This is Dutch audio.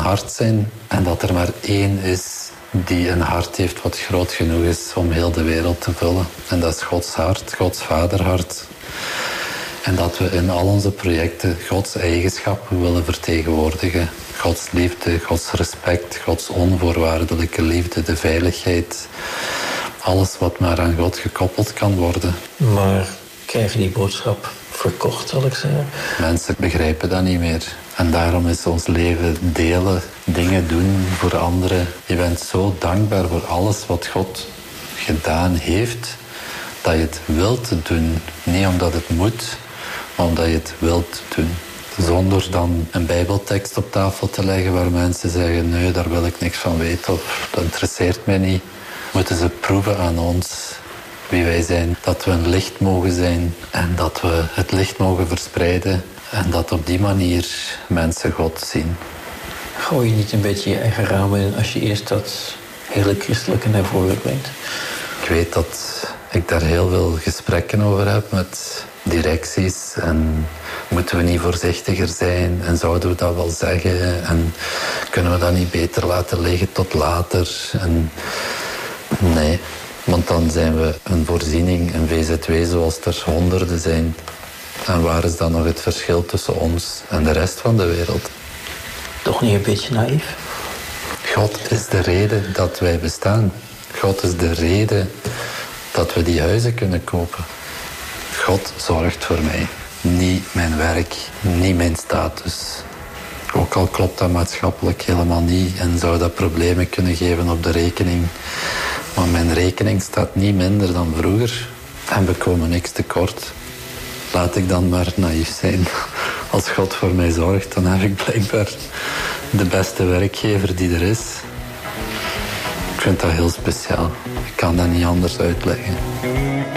hart zijn en dat er maar één is die een hart heeft wat groot genoeg is om heel de wereld te vullen. En dat is Gods hart, Gods vaderhart. En dat we in al onze projecten Gods eigenschappen willen vertegenwoordigen. Gods liefde, Gods respect, Gods onvoorwaardelijke liefde, de veiligheid. Alles wat maar aan God gekoppeld kan worden. Maar krijgen die boodschap verkocht, zal ik zeggen? Mensen begrijpen dat niet meer. En daarom is ons leven delen, dingen doen voor anderen. Je bent zo dankbaar voor alles wat God gedaan heeft, dat je het wilt doen. Niet omdat het moet, maar omdat je het wilt doen. Zonder dan een bijbeltekst op tafel te leggen waar mensen zeggen, nee, daar wil ik niks van weten of dat interesseert mij niet. Moeten ze proeven aan ons wie wij zijn. Dat we een licht mogen zijn en dat we het licht mogen verspreiden. En dat op die manier mensen God zien. Gooi je niet een beetje je eigen ramen in als je eerst dat hele christelijke naar voren brengt? Ik weet dat ik daar heel veel gesprekken over heb met directies. En moeten we niet voorzichtiger zijn? En zouden we dat wel zeggen? En kunnen we dat niet beter laten liggen tot later? En nee, want dan zijn we een voorziening, een VZW zoals er honderden zijn. En waar is dan nog het verschil tussen ons en de rest van de wereld? Toch niet een beetje naïef? God is de reden dat wij bestaan. God is de reden dat we die huizen kunnen kopen. God zorgt voor mij. Niet mijn werk, niet mijn status. Ook al klopt dat maatschappelijk helemaal niet en zou dat problemen kunnen geven op de rekening. Maar mijn rekening staat niet minder dan vroeger en we komen niks tekort. Laat ik dan maar naïef zijn. Als God voor mij zorgt, dan heb ik blijkbaar de beste werkgever die er is. Ik vind dat heel speciaal. Ik kan dat niet anders uitleggen.